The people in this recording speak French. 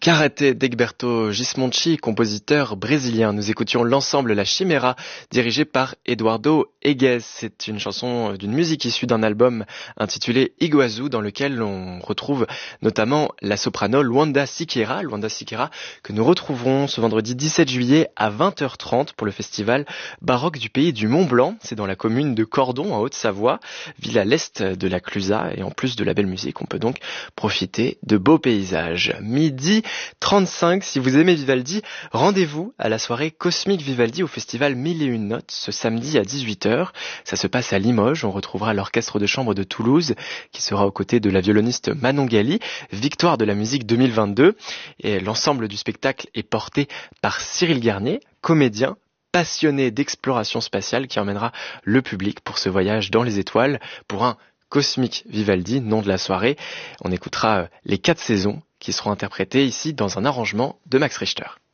Karate d'Egberto Gismonti, compositeur brésilien. Nous écoutions l'ensemble La Chimera, dirigé par Eduardo Egues. C'est une chanson d'une musique issue d'un album intitulé Iguazu, dans lequel on retrouve notamment la soprano Luanda Siqueira, que nous retrouverons ce vendredi 17 juillet à 20h30 pour le festival baroque du pays du Mont-Blanc. C'est dans la commune de Cordon, en Haute-Savoie, ville à l'est de la Clusaz. Et en plus de la belle musique, on peut donc profiter de beaux paysages. Midi 35, si vous aimez Vivaldi, rendez-vous à la soirée Cosmique Vivaldi au festival 1001 Notes ce samedi à 18h. Ça se passe à Limoges. On retrouvera l'orchestre de chambre de Toulouse qui sera aux côtés de la violoniste Manon Gali, victoire de la musique 2022. Et l'ensemble du spectacle est porté par Cyril Garnier, comédien passionné d'exploration spatiale qui emmènera le public pour ce voyage dans les étoiles pour un Cosmique Vivaldi, nom de la soirée. On écoutera les 4 saisons qui seront interprétées ici dans un arrangement de Max Richter.